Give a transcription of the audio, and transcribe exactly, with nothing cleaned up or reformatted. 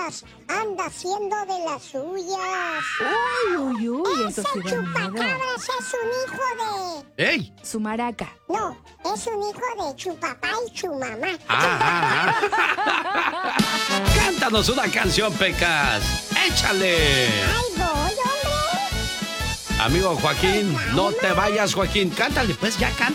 Pecas anda haciendo de las suyas. Uy, uy, uy, Ese eso sí da miedo. chupacabras es un hijo de... ¡Ey! Su maraca. No, es un hijo de chupapá y chumamá. Ah, ah, ah. Cántanos una canción, Pecas. ¡Échale! ¡Ay, voy, hombre! Amigo Joaquín, no te vayas, Joaquín. Cántale, pues ya canta.